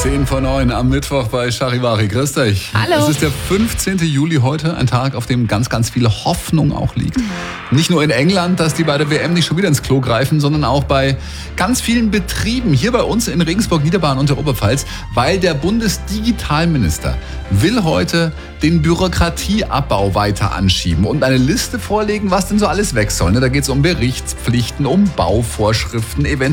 10:09 am Mittwoch bei Charivari. Grüß dich. Hallo. Es ist der 15. Juli heute, ein Tag, auf dem ganz, ganz viel Hoffnung auch liegt. Nicht nur in England, dass die bei der WM nicht schon wieder ins Klo greifen, sondern auch bei ganz vielen Betrieben hier bei uns in Regensburg, Niederbayern und der Oberpfalz, weil der Bundesdigitalminister will heute den Bürokratieabbau weiter anschieben und eine Liste vorlegen, was denn so alles weg soll. Da geht es um Berichtspflichten, um Bauvorschriften, eventuell